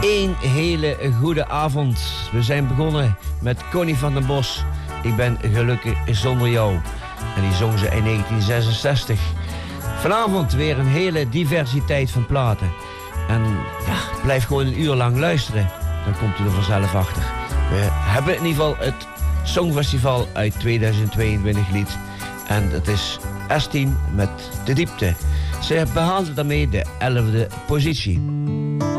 Een hele goede avond. We zijn begonnen met Connie van den Bos. Ik ben gelukkig zonder jou. En die zong ze in 1966. Vanavond weer een hele diversiteit van platen. En ja, blijf gewoon een uur lang luisteren. Dan komt u er vanzelf achter. We hebben in ieder geval het Songfestival uit 2022 lied. En dat is S10 met De Diepte. Ze behaalde daarmee de 11e positie.